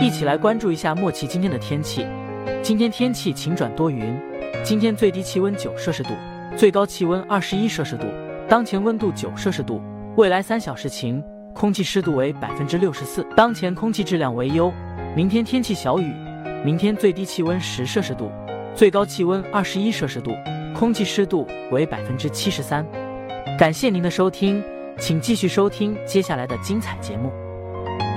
一起来关注一下莫奇今天的天气。今天天气晴转多云，今天最低气温9摄氏度，最高气温21摄氏度，当前温度9摄氏度，未来3小时晴，空气湿度为64%，当前空气质量为优。明天天气小雨，明天最低气温10摄氏度，最高气温21摄氏度，空气湿度为73%。感谢您的收听，请继续收听接下来的精彩节目。